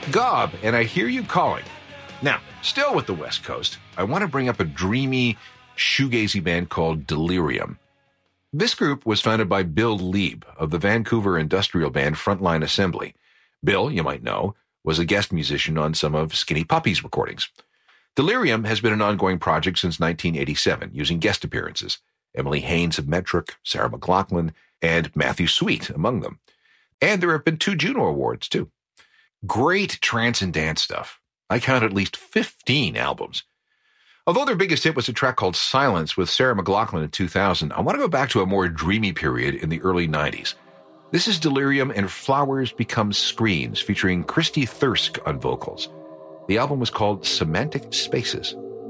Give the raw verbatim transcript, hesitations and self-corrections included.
Gob, and I Hear You Calling. Now, still with the West Coast, I want to bring up a dreamy, shoegazy band called Delirium. This group was founded by Bill Leeb of the Vancouver industrial band Frontline Assembly. Bill, you might know, was a guest musician on some of Skinny Puppy's recordings. Delirium has been an ongoing project since nineteen eighty-seven, using guest appearances. Emily Haines of Metric, Sarah McLachlan, and Matthew Sweet among them. And there have been two Juno Awards, too. Great trance and dance stuff. I count at least fifteen albums. Although their biggest hit was a track called Silence with Sarah McLachlan in two thousand, I want to go back to a more dreamy period in the early nineties. This is Delirium and Flowers Become Screens, featuring Christy Thirsk on vocals. The album was called Semantic Spaces.